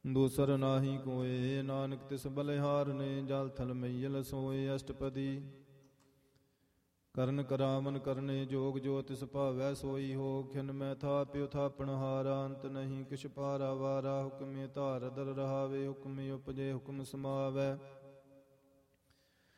ਦੂਸਰ ਨਾਹੀ ਕੋਏ, ਨਾਨਕ ਤਿਸ ਬਲਿਹਾਰਨੇ। ਜਲ ਥਲ ਮਈਲ ਸੋਏ ਅਸ਼ਟਪਦੀ, ਕਰਨ ਕਰਾਵਨ ਕਰਨੇ। ਜੋਗ ਜੋ ਤਿਸ ਭਾਵੈ ਸੋਈ ਹੋ, ਖਿਨ ਮੈਂ ਥਾਪਿ ਥਾਪਣ ਹਾਰਾ। ਅੰਤ ਨਹੀਂ ਕਿਛ ਪਾਰਾ ਵਾਰਾ, ਹੁਕਮੇ ਧਾਰ ਦਰ ਰਹਾਵੇ। ਹੁਕਮੇ ਉਪਜੇ ਹੁਕਮ ਸਮਾਵੈ,